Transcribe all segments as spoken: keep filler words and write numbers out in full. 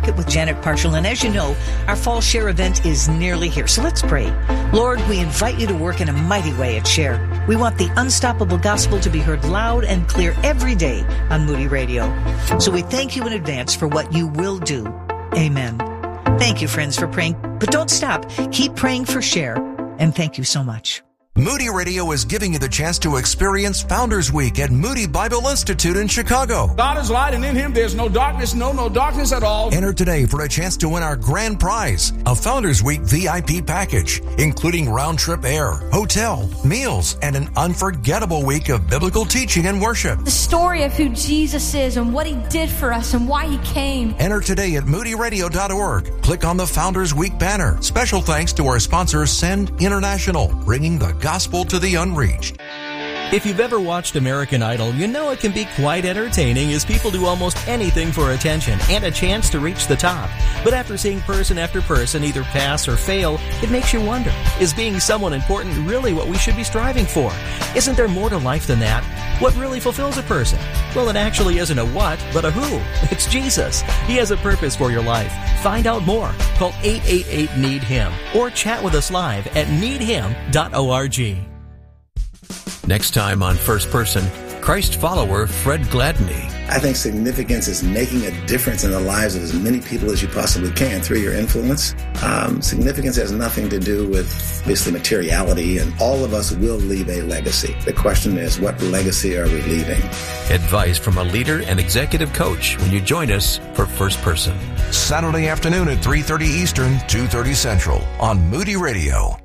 Market with Janet Parshall. And as you know, our Fall Share event is nearly here. So let's pray. Lord, we invite you to work in a mighty way at Share. We want the unstoppable gospel to be heard loud and clear every day on Moody Radio. So we thank you in advance for what you will do. Amen. Thank you, friends, for praying. But don't stop. Keep praying for Share. And thank you so much. Moody Radio is giving you the chance to experience Founders Week at Moody Bible Institute in Chicago. God is light, and in him there's no darkness, no, no darkness at all. Enter today for a chance to win our grand prize, a Founders Week V I P package, including round-trip air, hotel, meals, and an unforgettable week of biblical teaching and worship. The story of who Jesus is and what he did for us and why he came. Enter today at moody radio dot org. Click on the Founders Week banner. Special thanks to our sponsor, Send International, bringing the gospel to the unreached. If you've ever watched American Idol, you know it can be quite entertaining as people do almost anything for attention and a chance to reach the top. But after seeing person after person either pass or fail, it makes you wonder, is being someone important really what we should be striving for? Isn't there more to life than that? What really fulfills a person? Well, it actually isn't a what, but a who. It's Jesus. He has a purpose for your life. Find out more. Call eight eight eight, need him or chat with us live at need him dot org. Next time on First Person, Christ follower Fred Gladney. I think significance is making a difference in the lives of as many people as you possibly can through your influence. Um, significance has nothing to do with basically materiality, and all of us will leave a legacy. The question is, what legacy are we leaving? Advice from a leader and executive coach when you join us for First Person. Saturday afternoon at three thirty Eastern, two thirty Central on Moody Radio.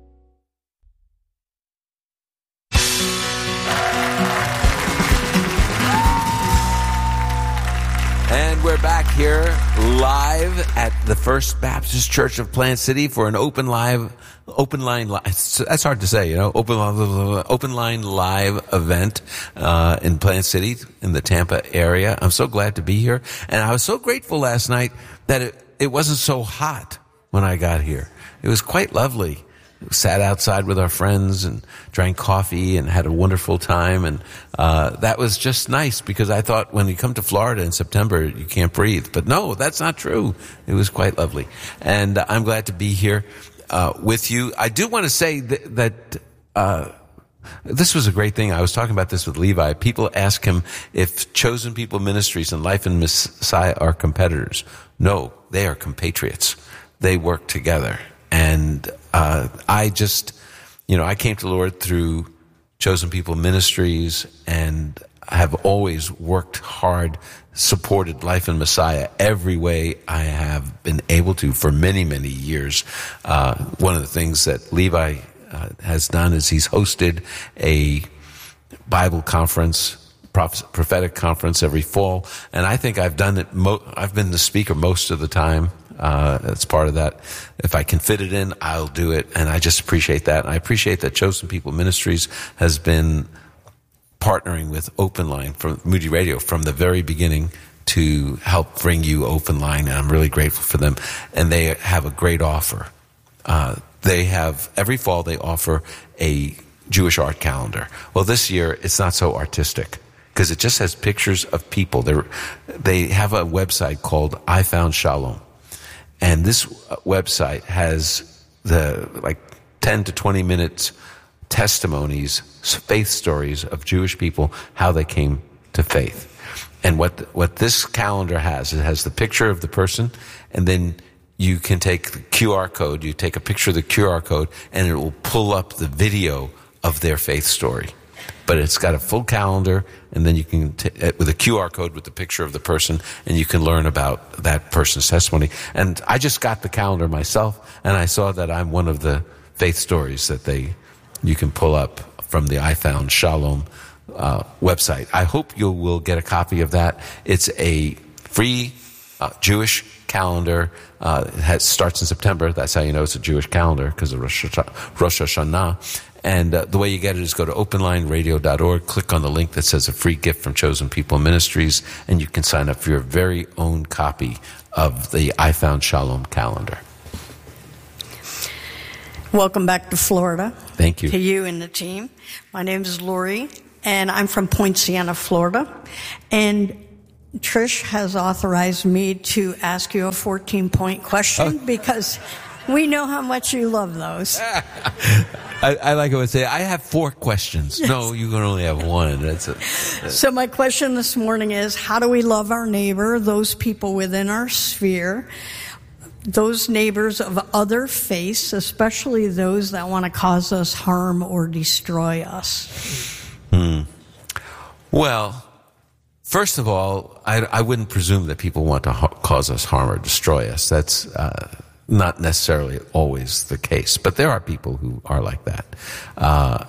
And we're back here live at the First Baptist Church of Plant City for an open live, open line, li- that's hard to say, you know, open, open line live event, uh, in Plant City in the Tampa area. I'm so glad to be here. And I was so grateful last night that it, it wasn't so hot when I got here. It was quite lovely. Sat outside with our friends and drank coffee and had a wonderful time. And uh that was just nice, because I thought when you come to Florida in September, you can't breathe. But no, that's not true. It was quite lovely. And uh, I'm glad to be here uh with you. I do want to say that, that uh this was a great thing. I was talking about this with Levi. People ask him if Chosen People Ministries and Life in Messiah are competitors. No, they are compatriots. They work together. And uh I just, you know, I came to the Lord through Chosen People Ministries and have always worked hard, supported Life in Messiah every way I have been able to for many, many years. Uh one of the things that Levi uh, has done is he's hosted a Bible conference, prophetic conference every fall, and I think I've done it. Mo- I've been the speaker most of the time. Uh, that's part of that. If I can fit it in, I'll do it. And I just appreciate that. And I appreciate that Chosen People Ministries has been partnering with Open Line from Moody Radio from the very beginning to help bring you Open Line. And I'm really grateful for them. And they have a great offer. Uh, they have, every fall they offer a Jewish art calendar. Well, this year it's not so artistic, because it just has pictures of people. They're, they have a website called I Found Shalom. And this website has the like ten to twenty minutes testimonies, faith stories of Jewish people, how they came to faith. And what what this calendar has, it has the picture of the person, and then you can take the Q R code, you take a picture of the Q R code, and it will pull up the video of their faith story. But it's got a full calendar, and then you can, t- with a Q R code with the picture of the person, and you can learn about that person's testimony. And I just got the calendar myself, and I saw that I'm one of the faith stories that they, you can pull up from the I Found Shalom uh, website. I hope you will get a copy of that. It's a free uh, Jewish calendar. Uh, it has, starts in September. That's how you know it's a Jewish calendar, because of Rosh Hashanah. And uh, the way you get it is go to open line radio dot org, click on the link that says a free gift from Chosen People Ministries, and you can sign up for your very own copy of the I Found Shalom calendar. Welcome back to Florida. Thank you. To you and the team. My name is Lori, and I'm from Point Siena, Florida. And Trish has authorized me to ask you a fourteen-point question oh. because we know how much you love those. I, I like how I say, I have four questions. Yes. No, you can only have one. That's a, that's... So my question this morning is, how do we love our neighbor, those people within our sphere, those neighbors of other faiths, especially those that want to cause us harm or destroy us? Hmm. Well, first of all, I, I wouldn't presume that people want to ha- cause us harm or destroy us. That's uh, not necessarily always the case, but there are people who are like that. Uh,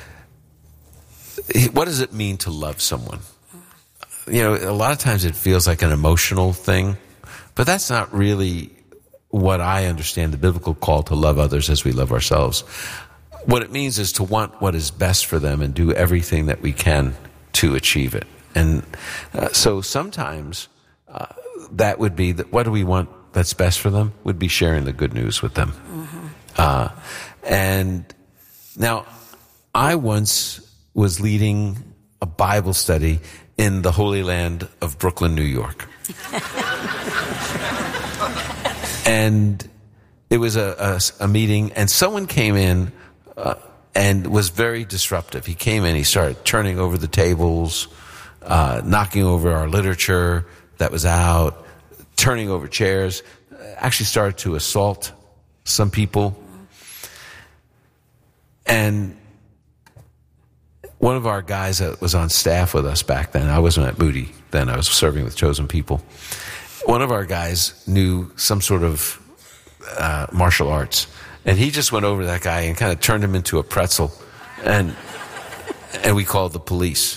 what does it mean to love someone? You know, a lot of times it feels like an emotional thing, but that's not really what I understand the biblical call to love others as we love ourselves. What it means is to want what is best for them and do everything that we can to achieve it. And uh, so sometimes uh, that would be, that what do we want that's best for them, would be sharing the good news with them. Mm-hmm. Uh, and now, I once was leading a Bible study in the Holy Land of Brooklyn, New York. And it was a, a, a meeting, and someone came in uh, and was very disruptive. He came in, he started turning over the tables, uh, knocking over our literature that was out, turning over chairs, actually started to assault some people. And one of our guys that was on staff with us back then, I wasn't at Moody then, I was serving with Chosen People. One of our guys knew some sort of uh, martial arts, and he just went over to that guy and kind of turned him into a pretzel, and and we called the police.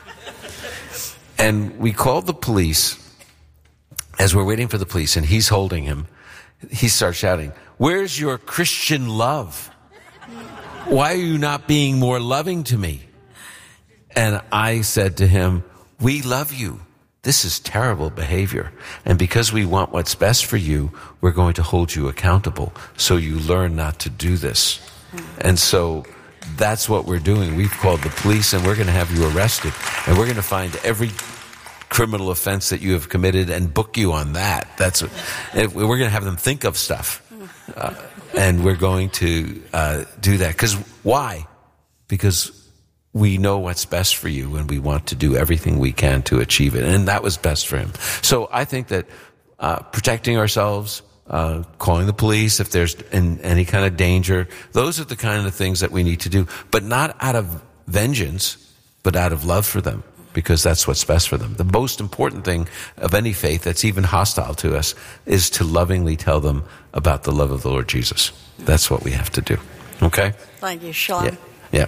And we called the police as we're waiting for the police, and he's holding him. He starts shouting, "Where's your Christian love? Why are you not being more loving to me?" And I said to him, "We love you. This is terrible behavior. And because we want what's best for you, we're going to hold you accountable so you learn not to do this." And so that's what we're doing. We've called the police, and we're going to have you arrested. And we're going to find every criminal offense that you have committed and book you on that. That's what, we're going to have them think of stuff. Uh, and we're going to uh, do that. Because why? Because we know what's best for you, and we want to do everything we can to achieve it. And that was best for him. So I think that uh, protecting ourselves, uh, calling the police if there's in, any kind of danger, those are the kind of things that we need to do. But not out of vengeance, but out of love for them, because that's what's best for them. The most important thing of any faith that's even hostile to us is to lovingly tell them about the love of the Lord Jesus. That's what we have to do. Okay? Thank you, Sean. Yeah. Yeah.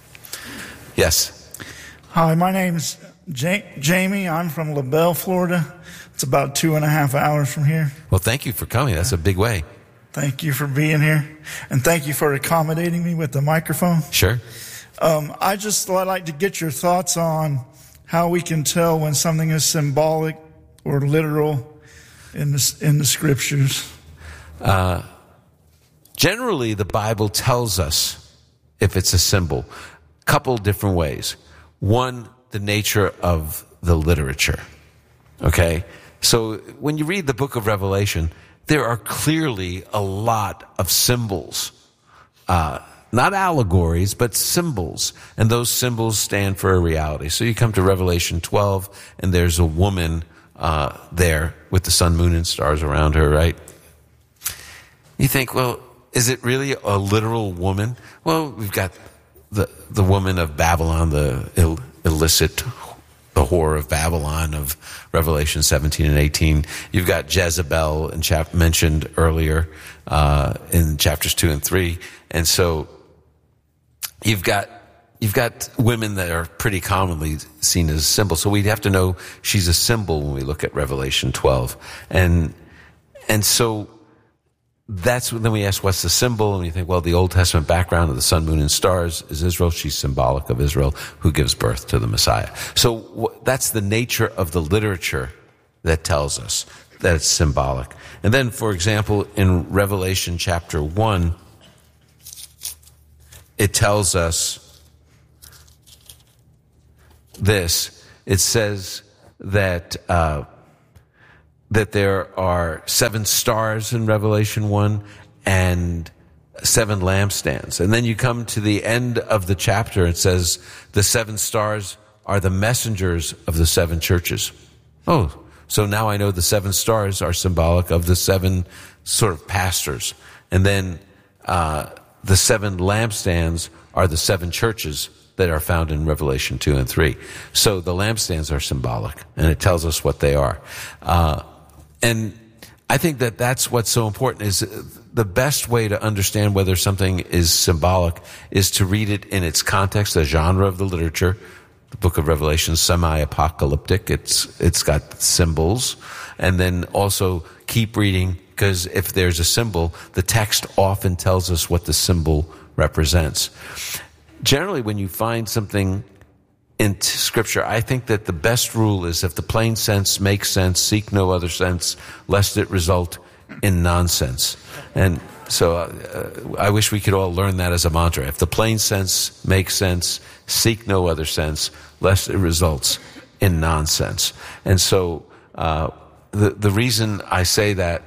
Yes. Hi, my name's ja- Jamie. I'm from LaBelle, Florida. It's about two and a half hours from here. Well, thank you for coming. That's a big way. Thank you for being here. And thank you for accommodating me with the microphone. Sure. Um, I just would like to get your thoughts on how we can tell when something is symbolic or literal in the, in the scriptures. Uh, generally, the Bible tells us if it's a symbol. Couple different ways. One, the nature of the literature. Okay? So when you read the book of Revelation, there are clearly a lot of symbols. Uh, not allegories, but symbols. And those symbols stand for a reality. So you come to Revelation twelve, and there's a woman uh, there with the sun, moon, and stars around her, right? You think, well, is it really a literal woman? Well, we've got the the woman of Babylon, the Ill, illicit, the whore of Babylon of Revelation seventeen and eighteen. You've got Jezebel in chap- mentioned earlier uh, in chapters two and three, and so you've got you've got women that are pretty commonly seen as symbols. So we'd have to know she's a symbol when we look at Revelation twelve, and and so. That's when then we ask, what's the symbol? And we think, well, the Old Testament background of the sun, moon, and stars is Israel. She's symbolic of Israel, who gives birth to the Messiah. So w- that's the nature of the literature that tells us that it's symbolic. And then, for example, in Revelation chapter one, it tells us this. It says that uh, that there are seven stars in Revelation one and seven lampstands. And then you come to the end of the chapter, it says the seven stars are the messengers of the seven churches. Oh, so now I know the seven stars are symbolic of the seven sort of pastors. And then uh, the seven lampstands are the seven churches that are found in Revelation two and three. So the lampstands are symbolic, and it tells us what they are. Uh, and I think that that's what's so important, is the best way to understand whether something is symbolic is to read it in its context, the genre of the literature. The book of Revelation is semi-apocalyptic. It's, it's got symbols. And then also keep reading, because if there's a symbol, the text often tells us what the symbol represents. Generally, when you find something in Scripture, I think that the best rule is, if the plain sense makes sense, seek no other sense, lest it result in nonsense. And so uh, I wish we could all learn that as a mantra. If the plain sense makes sense, seek no other sense, lest it results in nonsense. And so uh, the the reason I say that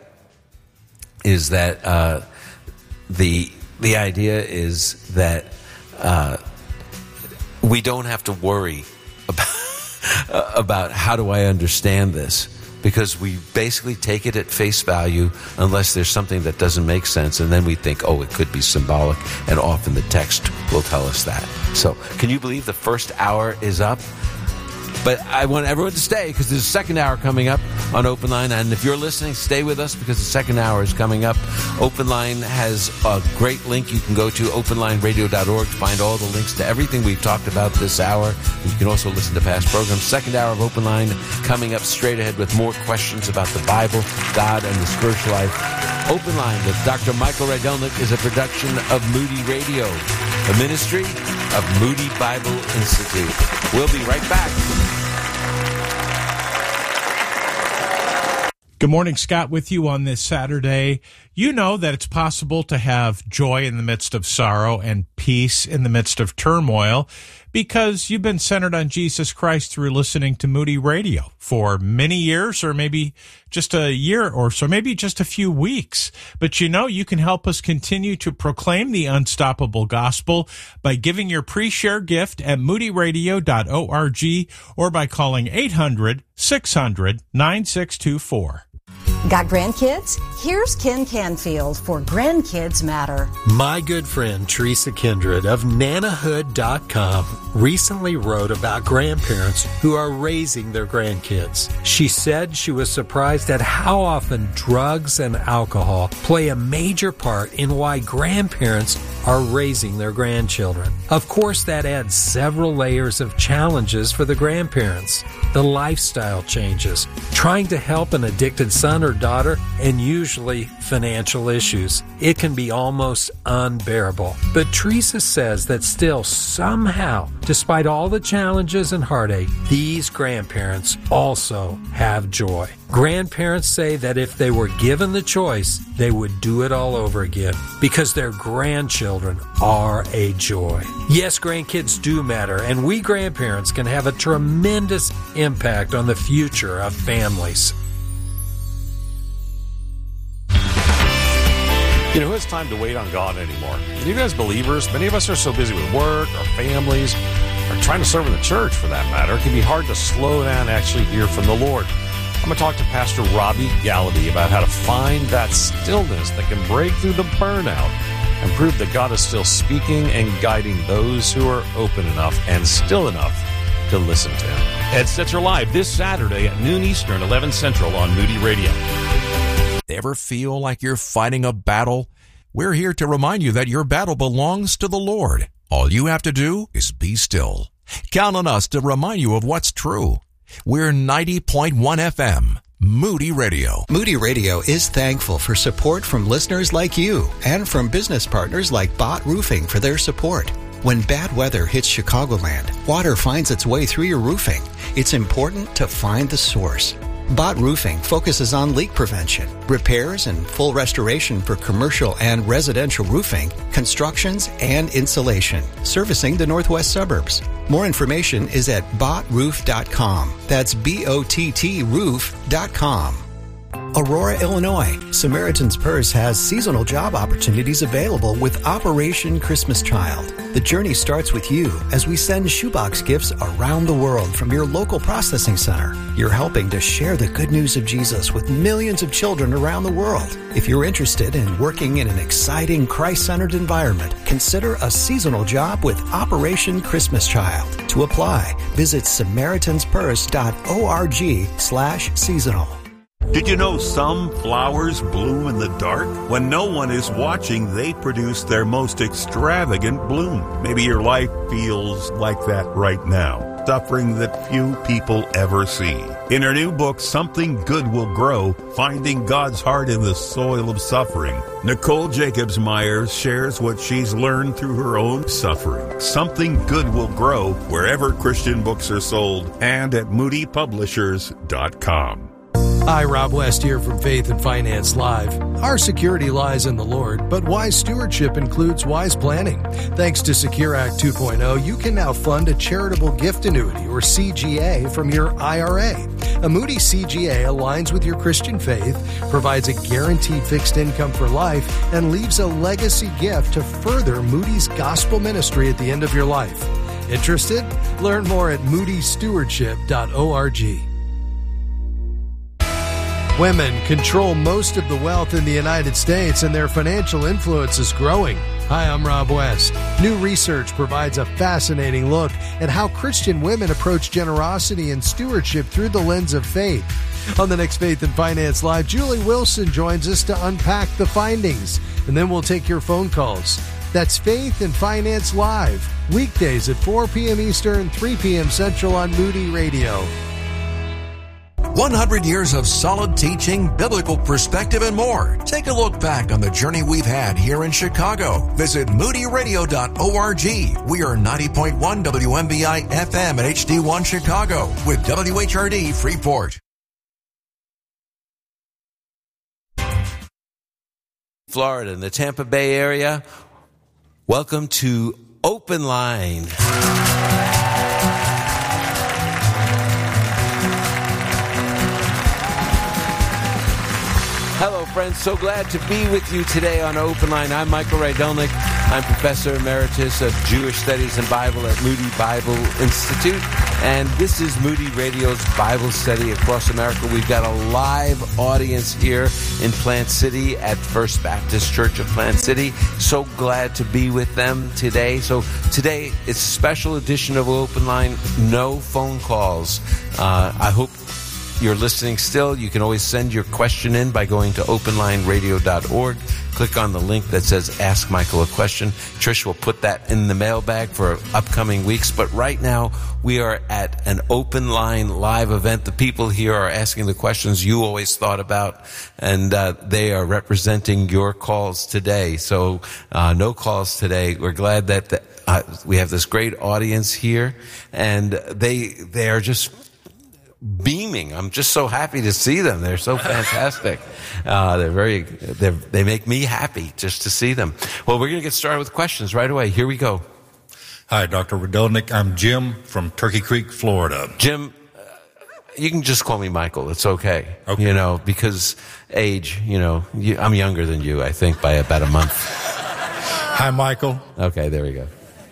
is that uh, the the idea is that uh, we don't have to worry about about how do I understand this, because we basically take it at face value unless there's something that doesn't make sense, and then we think, oh, it could be symbolic, and often the text will tell us that. So can you believe the first hour is up? But I want everyone to stay, because there's a second hour coming up on Open Line. And if you're listening, stay with us, because the second hour is coming up. Open Line has a great link. You can go to open line radio dot org to find all the links to everything we've talked about this hour. You can also listen to past programs. Second hour of Open Line coming up straight ahead with more questions about the Bible, God, and the spiritual life. Open Line with Doctor Michael Rydelnik is a production of Moody Radio, the ministry of Moody Bible Institute. We'll be right back. Good morning, Scott, with you on this Saturday. You know that it's possible to have joy in the midst of sorrow and peace in the midst of turmoil, because you've been centered on Jesus Christ through listening to Moody Radio for many years, or maybe just a year or so, maybe just a few weeks. But you know, you can help us continue to proclaim the unstoppable gospel by giving your pre-share gift at moody radio dot org or by calling eight hundred, six hundred, nine six two four. Got grandkids? Here's Ken Canfield for Grandkids Matter. My good friend Teresa Kindred of nanahood dot com recently wrote about grandparents who are raising their grandkids. She said she was surprised at how often drugs and alcohol play a major part in why grandparents are raising their grandchildren. Of course, that adds several layers of challenges for the grandparents. The lifestyle changes, trying to help an addicted son or daughter, and usually financial issues. It can be almost unbearable. But Teresa says that still, somehow, despite all the challenges and heartache, these grandparents also have joy. Grandparents say that if they were given the choice, they would do it all over again, because their grandchildren are a joy. Yes, grandkids do matter, and we grandparents can have a tremendous impact on the future of families. You know, who has time to wait on God anymore? And even as believers, many of us are so busy with work, our families, or trying to serve in the church for that matter. It can be hard to slow down and actually hear from the Lord. I'm going to talk to Pastor Robbie Gallaby about how to find that stillness that can break through the burnout and prove that God is still speaking and guiding those who are open enough and still enough to listen to Him. Ed Stetzer Live this Saturday at noon Eastern, eleven Central on Moody Radio. Ever feel like you're fighting a battle? We're here to remind you that your battle belongs to the Lord. All you have to do is be still. Count on us to remind you of what's true. We're ninety point one F M, Moody Radio. Moody Radio is thankful for support from listeners like you and from business partners like Bott Roofing for their support. When bad weather hits Chicagoland, water finds its way through your roofing. It's important to find the source. Bott Roofing focuses on leak prevention, repairs, and full restoration for commercial and residential roofing, constructions, and insulation, servicing the northwest suburbs. More information is at bott roof dot com. That's B O T T roof dot com. Aurora, Illinois. Samaritan's Purse has seasonal job opportunities available with Operation Christmas Child. The journey starts with you as we send shoebox gifts around the world from your local processing center. You're helping to share the good news of Jesus with millions of children around the world. If you're interested in working in an exciting Christ-centered environment, consider a seasonal job with Operation Christmas Child. To apply, visit samaritans purse dot org slash seasonal. Did you know some flowers bloom in the dark? When no one is watching, they produce their most extravagant bloom. Maybe your life feels like that right now, suffering that few people ever see. In her new book, Something Good Will Grow, Finding God's Heart in the Soil of Suffering, Nicole Jacobs Myers shares what she's learned through her own suffering. Something Good Will Grow wherever Christian books are sold and at moody publishers dot com. Hi, Rob West here from Faith and Finance Live. Our security lies in the Lord, but wise stewardship includes wise planning. Thanks to Secure Act two point oh, you can now fund a charitable gift annuity, or C G A, from your I R A. A Moody C G A aligns with your Christian faith, provides a guaranteed fixed income for life, and leaves a legacy gift to further Moody's gospel ministry at the end of your life. Interested? Learn more at moody stewardship dot org. Women control most of the wealth in the United States, and their financial influence is growing. Hi, I'm Rob West. New research provides a fascinating look at how Christian women approach generosity and stewardship through the lens of faith. On the next Faith and Finance Live, Julie Wilson joins us to unpack the findings, and then we'll take your phone calls. That's Faith and Finance Live, weekdays at four p.m. Eastern, three p.m. Central on Moody Radio. one hundred years of solid teaching, biblical perspective, and more. Take a look back on the journey we've had here in Chicago. Visit moody radio dot org. We are ninety point one W M B I F M at H D one Chicago with W H R D Freeport. Florida, in the Tampa Bay area. Welcome to Open Line. Hello, friends. So glad to be with you today on Open Line. I'm Michael Rydelnik. I'm Professor Emeritus of Jewish Studies and Bible at Moody Bible Institute. And this is Moody Radio's Bible study across America. We've got a live audience here in Plant City at First Baptist Church of Plant City. So glad to be with them today. So today, it's a special edition of Open Line. No phone calls. Uh, I hope you're listening still. You can always send your question in by going to open line radio dot org. Click on the link that says Ask Michael a Question. Trish will put that in the mailbag for upcoming weeks. But right now, we are at an Open Line live event. The people here are asking the questions you always thought about, and uh, they are representing your calls today. So uh, no calls today. We're glad that the, uh, we have this great audience here, and they they are just beaming. I'm just so happy to see them. They're so fantastic. Uh, they're very, they're, they make me happy just to see them. Well, we're going to get started with questions right away. Here we go. Hi, Doctor Rydelnik. I'm Jim from Turkey Creek, Florida. Jim, uh, you can just call me Michael. It's okay. Okay. You know, because age, you know, you, I'm younger than you, I think, by about a month. Hi, Michael. Okay, there we go.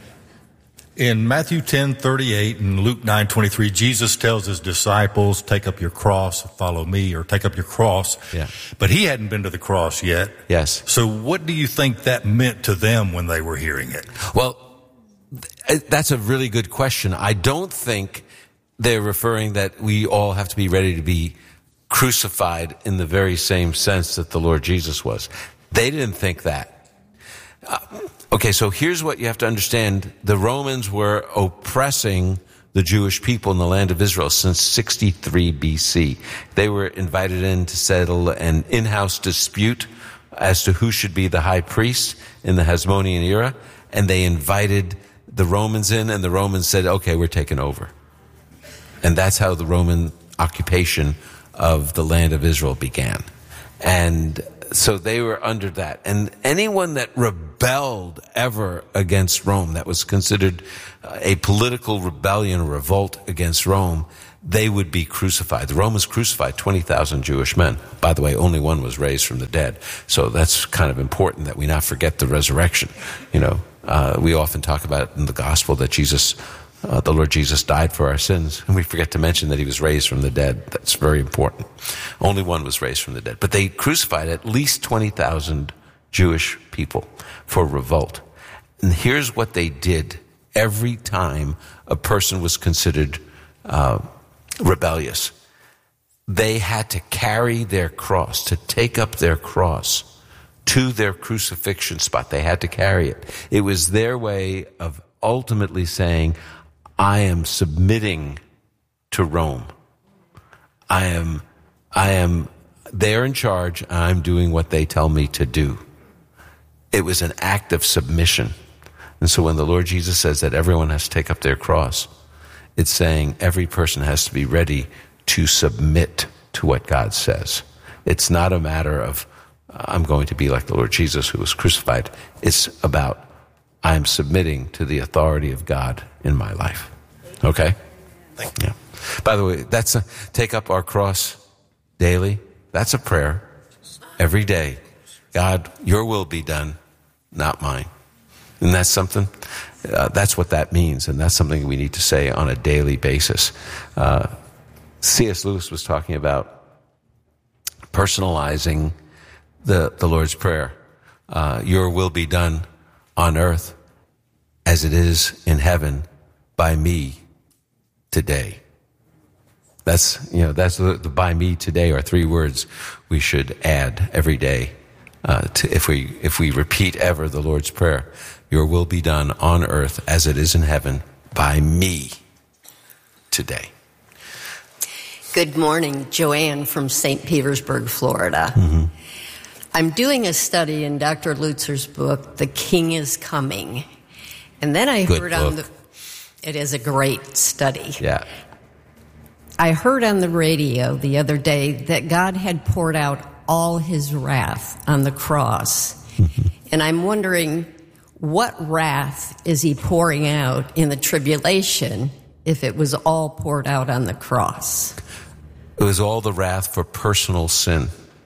In Matthew ten thirty-eight and Luke nine twenty-three, Jesus tells his disciples, take up your cross, follow me, or take up your cross. Yeah. But he hadn't been to the cross yet. Yes. So what do you think that meant to them when they were hearing it? Well, that's a really good question. I don't think they're referring that we all have to be ready to be crucified in the very same sense that the Lord Jesus was. They didn't think that. Uh, Okay, so here's what you have to understand. The Romans were oppressing the Jewish people in the land of Israel since sixty-three B C. They were invited in to settle an in-house dispute as to who should be the high priest in the Hasmonean era, and they invited the Romans in, and the Romans said, okay, we're taking over. And that's how the Roman occupation of the land of Israel began. And so they were under that. And anyone that rebelled ever against Rome, that was considered a political rebellion or revolt against Rome, they would be crucified. The Romans crucified twenty thousand Jewish men. By the way, only one was raised from the dead. So that's kind of important that we not forget the resurrection. You know, uh, we often talk about in the gospel that Jesus, uh, the Lord Jesus died for our sins, and we forget to mention that he was raised from the dead. That's very important. Only one was raised from the dead. But they crucified at least twenty thousand Jewish people for revolt. And here's what they did every time a person was considered uh, rebellious. They had to carry their cross, to take up their cross to their crucifixion spot. They had to carry it. It was their way of ultimately saying, I am submitting to Rome. I am, I am, they're in charge, and I'm doing what they tell me to do. It was an act of submission. And so when the Lord Jesus says that everyone has to take up their cross, it's saying every person has to be ready to submit to what God says. It's not a matter of, uh, I'm going to be like the Lord Jesus who was crucified. It's about, I'm submitting to the authority of God in my life. Okay? Thank you. Yeah. By the way, that's a, take up our cross daily. That's a prayer every day. God, your will be done, not mine. And that's something, uh, that's what that means. And that's something we need to say on a daily basis. Uh, C S Lewis was talking about personalizing the, the Lord's Prayer. Uh, your will be done on earth as it is in heaven by me today. That's, you know, that's the, the by me today are three words we should add every day. Uh, to, if we, if we repeat ever the Lord's Prayer, your will be done on earth as it is in heaven by me today. Good morning, Joanne from Saint Petersburg, Florida. Mm-hmm. I'm doing a study in Doctor Lutzer's book, The King is Coming. And then I Good heard book. on the, it is a great study. Yeah. I heard on the radio the other day that God had poured out all his wrath on the cross. Mm-hmm. And I'm wondering, what wrath is he pouring out in the tribulation if it was all poured out on the cross? It was all the wrath for personal sin.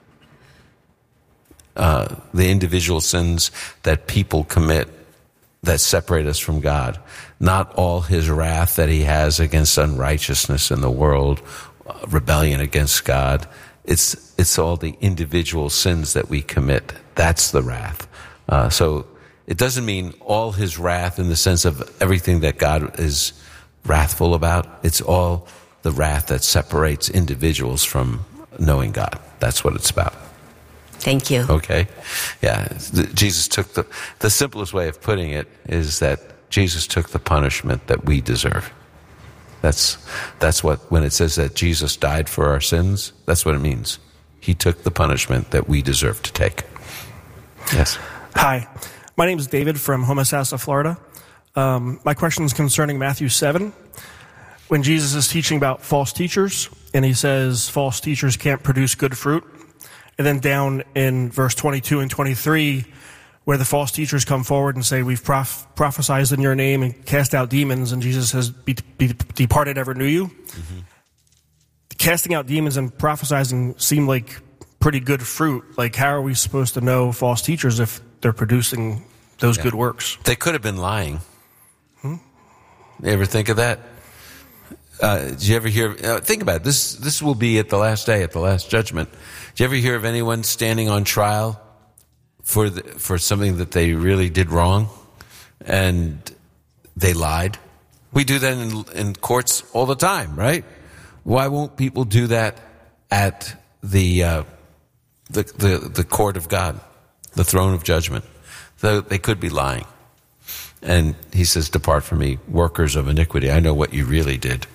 Uh, the individual sins that people commit that separate us from God. Not all his wrath that he has against unrighteousness in the world, uh, rebellion against God. It's, it's all the individual sins that we commit. That's the wrath. Uh, so it doesn't mean all his wrath in the sense of everything that God is wrathful about. It's all the wrath that separates individuals from knowing God. That's what it's about. Thank you. Okay. Yeah. Jesus took the, the simplest way of putting it is that Jesus took the punishment that we deserve. That's, that's what, when it says that Jesus died for our sins, that's what it means. He took the punishment that we deserve to take. Yes. Hi. My name is David from Homosassa, Florida. Um, my question is concerning Matthew seven. When Jesus is teaching about false teachers, and he says false teachers can't produce good fruit. And then down in verse twenty-two and twenty-three, where the false teachers come forward and say, we've prof- prophesied in your name and cast out demons, and Jesus says, be, be departed, ever knew you. Mm-hmm. Casting out demons and prophesying seem like pretty good fruit. Like, how are we supposed to know false teachers if they're producing those yeah. good works? They could have been lying. Hmm? You ever think of that? Uh, did you ever hear, uh, think about it. This, this will be at the last day, at the last judgment. Did you ever hear of anyone standing on trial for the, for something that they really did wrong and they lied? We do that in, in courts all the time, right? Why won't people do that at the, uh, the, the, the court of God, the throne of judgment? So they could be lying. And he says, depart from me, workers of iniquity. I know what you really did.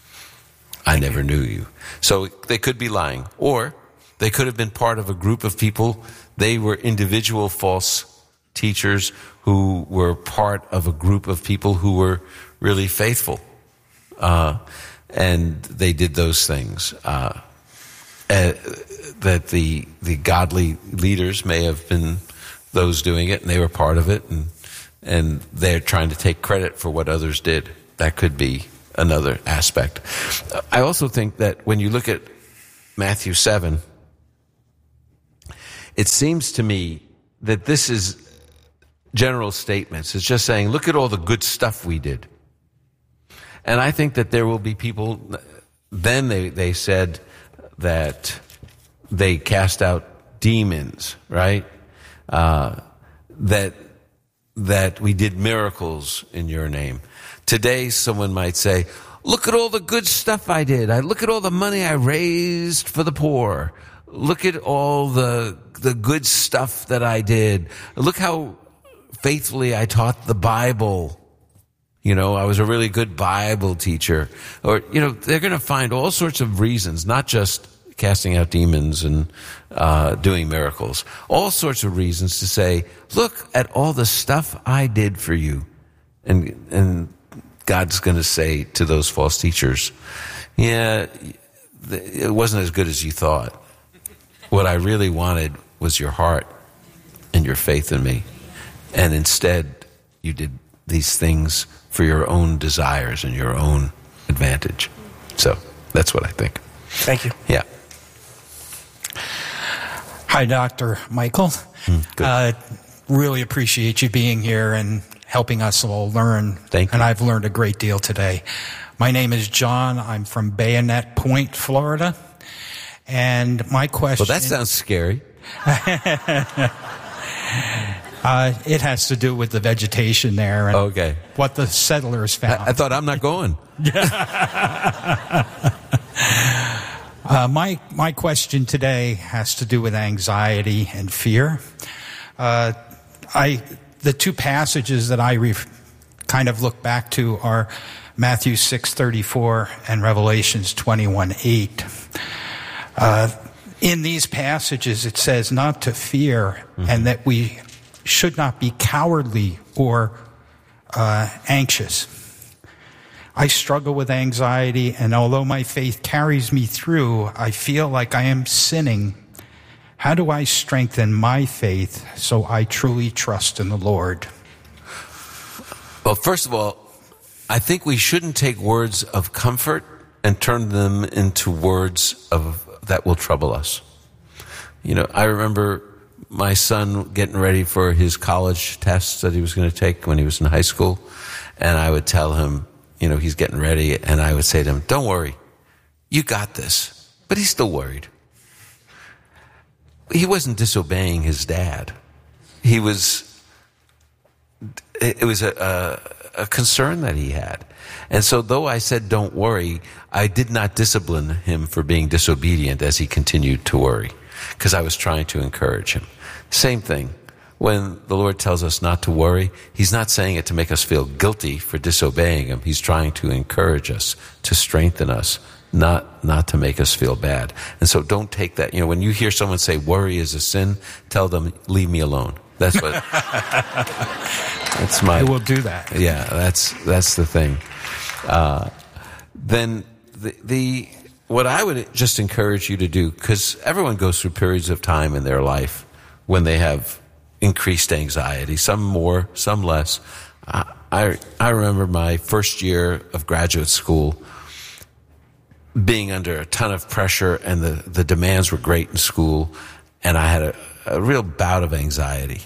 I never knew you. So they could be lying. Or they could have been part of a group of people. They were individual false teachers who were part of a group of people who were really faithful. Uh, and they did those things. Uh, uh, that the the godly leaders may have been those doing it, and they were part of it, and and they're trying to take credit for what others did. That could be another aspect. I also think that when you look at Matthew seven, it seems to me that this is general statements. It's just saying, look at all the good stuff we did. And I think that there will be people, then they, they said that they cast out demons, right? Uh, that, that we did miracles in your name. Today, someone might say, look at all the good stuff I did. I look at all the money I raised for the poor. Look at all the, the good stuff that I did. Look how faithfully I taught the Bible. You know, I was a really good Bible teacher. Or, you know, they're going to find all sorts of reasons, not just casting out demons and uh, doing miracles. All sorts of reasons to say, look at all the stuff I did for you. And, and God's going to say to those false teachers, yeah, it wasn't as good as you thought. What I really wanted was your heart and your faith in me. And instead, you did these things for your own desires and your own advantage. So that's what I think. Thank you. Yeah. Hi, Doctor Michael. Mm, good. Uh, really appreciate you being here and helping us all learn. Thank you. And I've learned a great deal today. My name is John. I'm from Bayonet Point, Florida. And my question... Well, that sounds scary. Uh, it has to do with the vegetation there and okay. what the settlers found. I, I thought I'm not going. uh, my my question today has to do with anxiety and fear. Uh, I the two passages that I re- kind of look back to are Matthew six thirty-four and Revelations twenty-one eight. Uh, in these passages, it says not to fear, mm-hmm. and that we should not be cowardly or uh, anxious. I struggle with anxiety, and although my faith carries me through, I feel like I am sinning. How do I strengthen my faith so I truly trust in the Lord? Well, first of all, I think we shouldn't take words of comfort and turn them into words of that will trouble us. You know, I remember my son getting ready for his college tests that he was going to take when he was in high school. And I would tell him, you know, he's getting ready. And I would say to him, don't worry, you got this. But he's still worried. He wasn't disobeying his dad. He was, it was a, a, a concern that he had. And so though I said, don't worry, I did not discipline him for being disobedient as he continued to worry, because I was trying to encourage him. Same thing. When the Lord tells us not to worry, He's not saying it to make us feel guilty for disobeying Him. He's trying to encourage us, to strengthen us, not not to make us feel bad. And so don't take that. You know, when you hear someone say worry is a sin, tell them, leave me alone. That's what, that's my... I will do that. Yeah, that's, that's the thing. Uh, then the, the, what I would just encourage you to do, because everyone goes through periods of time in their life when they have increased anxiety, some more, some less. I, I, I remember my first year of graduate school being under a ton of pressure, and the, the demands were great in school, and I had a, a real bout of anxiety.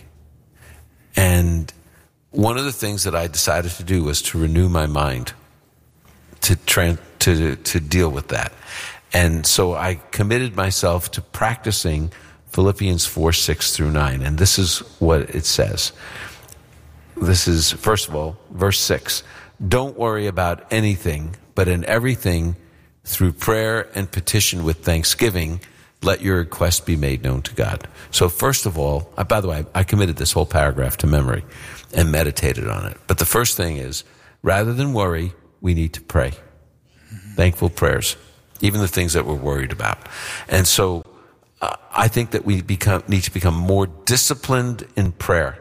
And one of the things that I decided to do was to renew my mind to tra- to to deal with that. And so I committed myself to practicing Philippians four, six through nine. And this is what it says. This is, first of all, verse six. Don't worry about anything, but in everything, through prayer and petition with thanksgiving, let your request be made known to God. So first of all, I, by the way, I committed this whole paragraph to memory and meditated on it. But the first thing is, rather than worry, we need to pray. Mm-hmm. Thankful prayers, even the things that we're worried about. And so uh, I think that we become need to become more disciplined in prayer.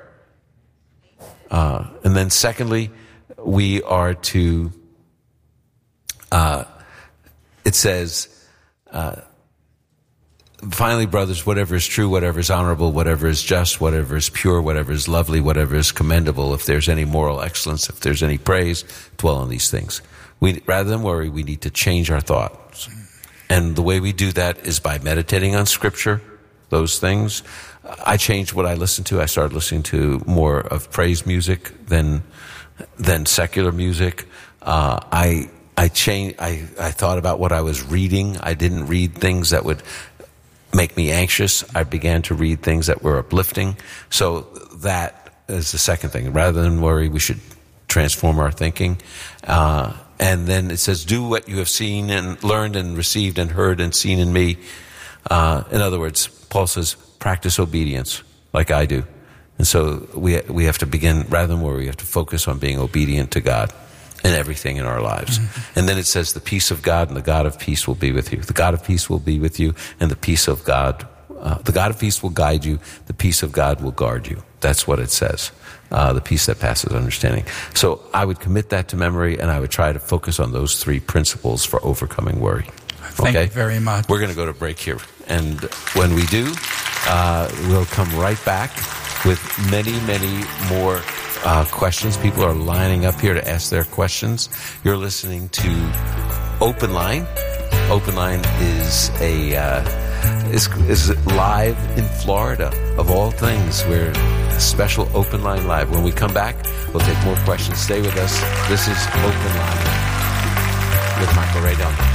Uh, and then secondly, we are to, uh, it says, uh, finally, brothers, whatever is true, whatever is honorable, whatever is just, whatever is pure, whatever is lovely, whatever is commendable, if there's any moral excellence, if there's any praise, dwell on these things. We, rather than worry, we need to change our thoughts. And the way we do that is by meditating on Scripture, those things. I changed what I listened to. I started listening to more of praise music than than secular music. Uh, I I changed. I, I thought about what I was reading. I didn't read things that would make me anxious. I began to read things that were uplifting. So that is the second thing. Rather than worry, we should transform our thinking. Uh, and then it says, do what you have seen and learned and received and heard and seen in me. Uh, in other words, Paul says, practice obedience like I do. And so we we have to begin, rather than worry, we have to focus on being obedient to God in everything in our lives. Mm-hmm. And then it says, the peace of God and the God of peace will be with you. The God of peace will be with you, and the peace of God, uh, the God of peace will guide you. The peace of God will guard you. That's what it says. Uh, the peace that passes understanding. So I would commit that to memory, and I would try to focus on those three principles for overcoming worry. Thank okay? you very much. We're going to go to break here. And when we do, uh, we'll come right back with many, many more uh, questions. People are lining up here to ask their questions. You're listening to Open Line. Open Line is a uh, is, is live in Florida, of all things. We're special Open Line Live. When we come back, we'll take more questions. Stay with us. This is Open Line with Michael Ray Delnick.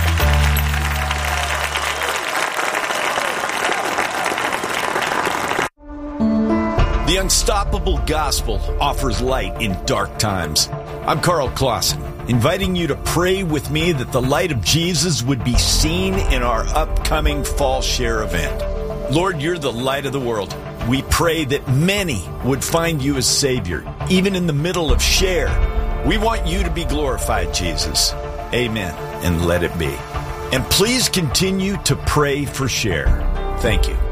The Unstoppable Gospel offers light in dark times. I'm Carl Clausen, inviting you to pray with me that the light of Jesus would be seen in our upcoming Fall Share event. Lord, you're the light of the world. We pray that many would find you as Savior, even in the middle of Share. We want you to be glorified, Jesus. Amen, and let it be. And please continue to pray for Share. Thank you.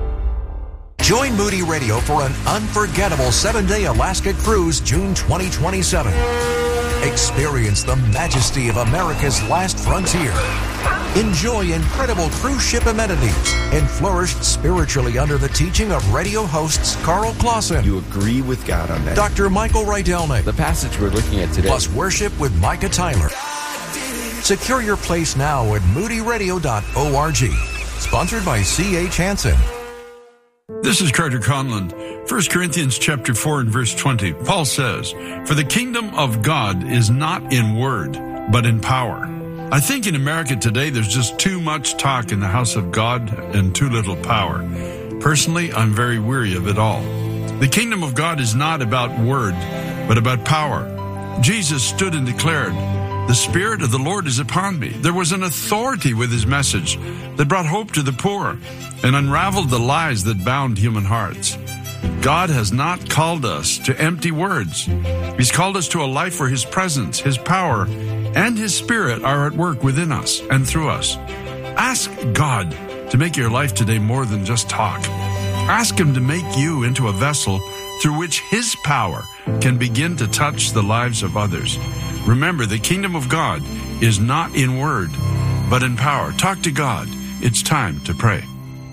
Join Moody Radio for an unforgettable seven-day Alaska cruise June twenty twenty-seven. Experience the majesty of America's last frontier. Enjoy incredible cruise ship amenities and flourish spiritually under the teaching of radio hosts Carl Clausen. You agree with God on that? Doctor Michael Rydelnik. The passage we're looking at today. Plus worship with Micah Tyler. Secure your place now at moody radio dot org. Sponsored by C H Hansen. This is Carter Conlon. First Corinthians chapter four and verse twenty. Paul says, "For the kingdom of God is not in word, but in power." I think in America today there's just too much talk in the house of God and too little power. Personally, I'm very weary of it all. The kingdom of God is not about word, but about power. Jesus stood and declared, "The Spirit of the Lord is upon me." There was an authority with his message that brought hope to the poor and unraveled the lies that bound human hearts. God has not called us to empty words. He's called us to a life where his presence, his power, and his Spirit are at work within us and through us. Ask God to make your life today more than just talk. Ask him to make you into a vessel through which his power can begin to touch the lives of others. Remember, the kingdom of God is not in word, but in power. Talk to God. It's time to pray.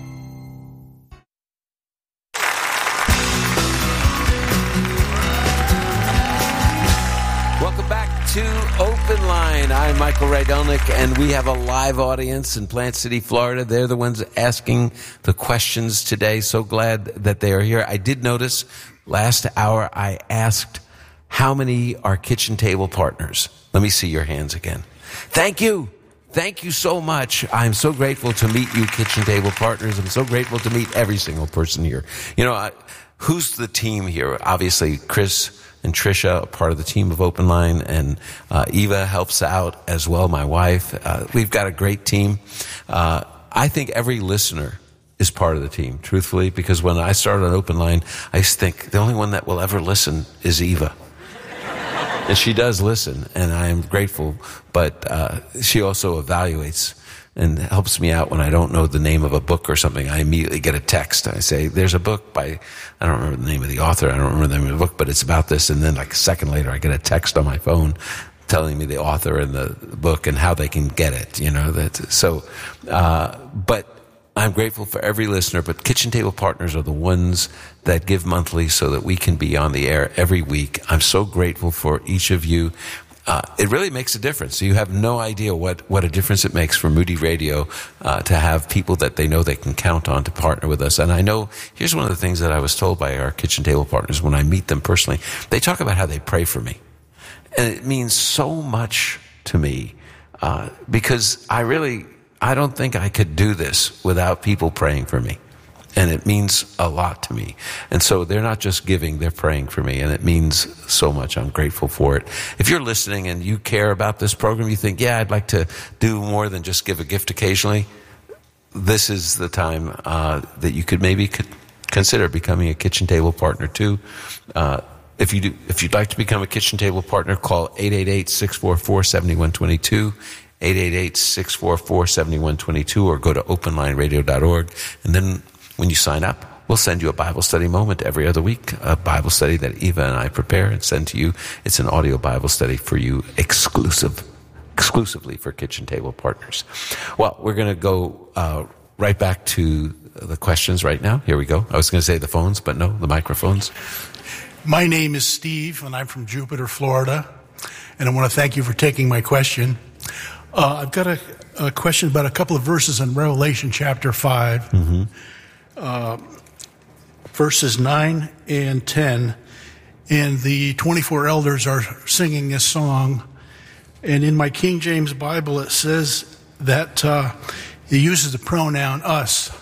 Welcome back to Open Line. I'm Michael Rydelnik, and we have a live audience in Plant City, Florida. They're the ones asking the questions today. So glad that they are here. I did notice last hour I asked, how many are kitchen table partners? Let me see your hands again. Thank you. Thank you so much. I'm so grateful to meet you, kitchen table partners. I'm so grateful to meet every single person here. You know, I, who's the team here? Obviously, Chris and Trisha are part of the team of Open Line, and uh, Eva helps out as well, my wife. Uh, we've got a great team. Uh, I think every listener is part of the team, truthfully, because when I started on Open Line, I used to think the only one that will ever listen is Eva. And she does listen, and I am grateful, but uh, she also evaluates and helps me out when I don't know the name of a book or something. I immediately get a text. I say, there's a book by, I don't remember the name of the author, I don't remember the name of the book, but it's about this. And then like a second later, I get a text on my phone telling me the author and the book and how they can get it, you know. That so, uh, but I'm grateful for every listener, but Kitchen Table Partners are the ones that give monthly so that we can be on the air every week. I'm so grateful for each of you. Uh, it really makes a difference. You have no idea what, what a difference it makes for Moody Radio uh, to have people that they know they can count on to partner with us. And I know, here's one of the things that I was told by our Kitchen Table Partners when I meet them personally. They talk about how they pray for me. And it means so much to me uh, because I really, I don't think I could do this without people praying for me. And it means a lot to me. And so they're not just giving, they're praying for me. And it means so much. I'm grateful for it. If you're listening and you care about this program, you think, yeah, I'd like to do more than just give a gift occasionally, this is the time uh, that you could maybe could consider becoming a Kitchen Table Partner too. Uh, if, you do, if you'd like to become a Kitchen Table Partner, call eight eight eight, six four four, seven one two two. eight eight eight, six four four, seven one two two, or go to open line radio dot org. And then when you sign up, we'll send you a Bible study moment every other week, a Bible study that Eva and I prepare and send to you. It's an audio Bible study for you, exclusive, exclusively for Kitchen Table Partners. Well, we're going to go uh, right back to the questions right now. Here we go. I was going to say the phones, but no, the microphones. My name is Steve, and I'm from Jupiter, Florida. And I want to thank you for taking my question. Uh, I've got a, a question about a couple of verses in Revelation chapter five. Mm-hmm. Uh, verses nine and ten, and the twenty-four elders are singing this song. And in my King James Bible, it says that uh, it uses the pronoun us.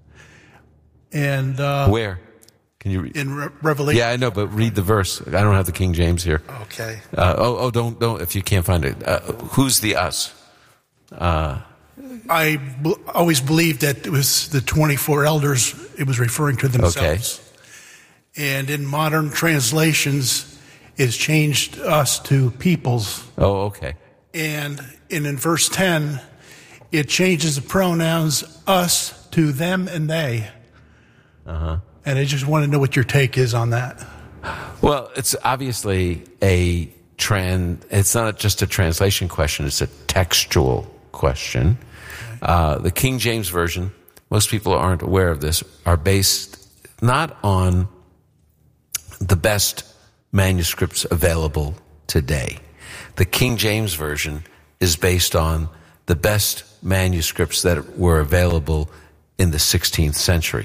And uh, where can you read? In Re- Revelation? Yeah, I know, but read the verse. I don't have the King James here. Okay. Uh, oh, oh, don't, don't. If you can't find it, uh, who's the us? Uh, I b- always believed that it was the twenty-four elders. It was referring to themselves. Okay. And in modern translations, it's changed us to peoples. Oh, okay. And, and in verse ten, it changes the pronouns us to them and they. Uh-huh. And I just want to know what your take is on that. Well, it's obviously a trans. It's not just a translation question. It's a textual question. Uh, the King James Version, most people aren't aware of this, are based not on the best manuscripts available today. The King James Version is based on the best manuscripts that were available in the sixteenth century.